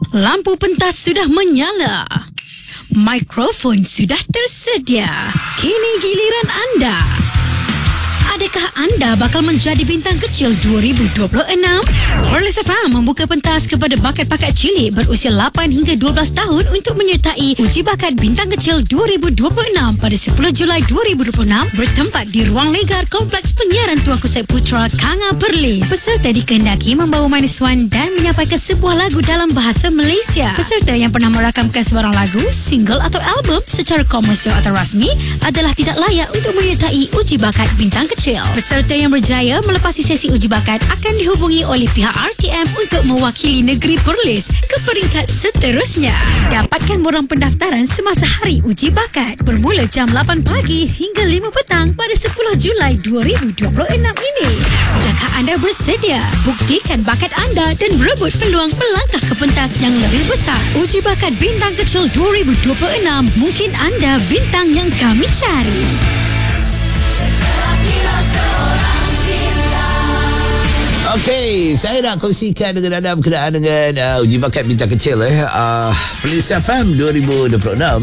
Lampu pentas sudah menyala. Mikrofon sudah tersedia. Kini giliran anda. Adakah anda bakal menjadi bintang kecil 2026? Perlis FM membuka pentas kepada bakat-bakat cilik berusia 8 hingga 12 tahun untuk menyertai uji bakat bintang kecil 2026 pada 10 Julai 2026 bertempat di Ruang Legar Kompleks Penyiaran Tuanku Saidputra, Kanga, Perlis. Peserta dikehendaki membawa -1 dan menyampaikan sebuah lagu dalam bahasa Malaysia. Peserta yang pernah merakamkan sebarang lagu, single atau album secara komersial atau rasmi adalah tidak layak untuk menyertai uji bakat bintang kecil. Peserta yang berjaya melepasi sesi uji bakat akan dihubungi oleh pihak RTM untuk mewakili negeri Perlis ke peringkat seterusnya. Dapatkan borang pendaftaran semasa hari uji bakat bermula jam 8 pagi hingga 5 petang pada 10 Julai 2026 ini. Sudahkah anda bersedia? Buktikan bakat anda dan berebut peluang melangkah ke pentas yang lebih besar. Uji bakat bintang kecil 2026, mungkin anda bintang yang kami cari. Okey, saya nak kongsikan dengan anda berkenaan dengan uji bakat bintang kecil Perlis FM 2026.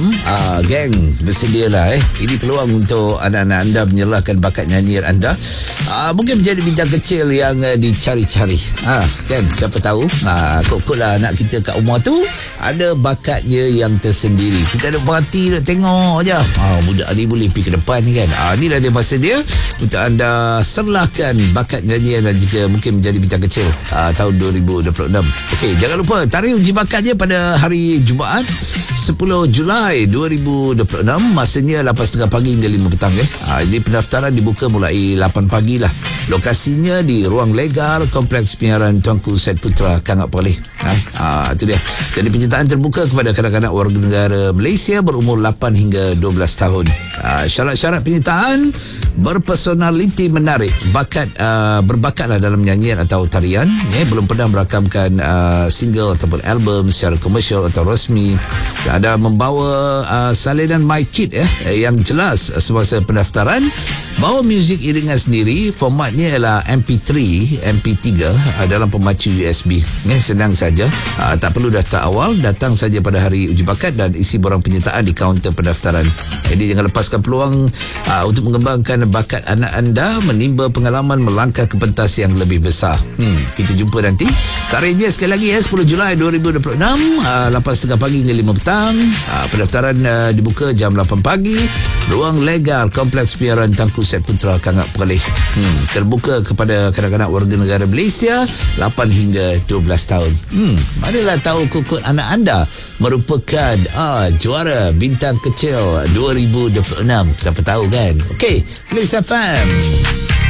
Geng, bersedialah Ini peluang untuk anak-anak anda menyerahkan bakat nyanyian anda. Mungkin menjadi bintang kecil yang dicari-cari. Kan, siapa tahu kok-koklah anak kita kat rumah tu ada bakatnya yang tersendiri. Kita ada perhati, nak tengok je. Budak ni boleh pergi ke depan ni kan. Inilah dia masa dia untuk anda serlahkan bakat nyanyian dan juga mungkin menjadi bintang kecil tahun 2026. Okey, jangan lupa tarikh uji bakatnya pada hari Jumaat 10 Julai 2026, masanya 8.30 pagi hingga 5 petang. Ini pendaftaran dibuka mulai 8 pagi lah. Lokasinya di Ruang Legar Kompleks Penyiaran Tuanku Saidputra, Kanga, Perlis. Itu dia. Jadi penyertaan terbuka kepada kanak-kanak warga negara Malaysia berumur 8 hingga 12 tahun. Syarat-syarat penyertaan: berpersonaliti menarik, berbakatlah dalam nyanyian atau tarian, belum pernah merakamkan single ataupun album secara komersial atau rasmi, ada membawa salinan mic kit yang jelas semasa pendaftaran, bawa muzik iringan sendiri, formatnya ialah MP3, MP3 dalam pemacu USB. Senang saja, tak perlu daftar awal, datang saja pada hari uji bakat dan isi borang penyertaan di kaunter pendaftaran. Jadi jangan lepaskan peluang untuk mengembangkan bakat anak anda, menimba pengalaman melangkah ke pentas yang lebih besar. Kita jumpa nanti. Tarikhnya sekali lagi 10 Julai 2026, 8.30 pagi hingga 5 petang. Pendaftaran dibuka jam 8 pagi. Ruang Legar Kompleks Penyiaran Tuanku Saidputra, Kanga, Perlis. Terbuka kepada kanak-kanak warga negara Malaysia 8 hingga 12 tahun. Manalah tahu kukut anak anda merupakan juara bintang kecil 2026. Siapa tahu kan. Okey, Perlis FM.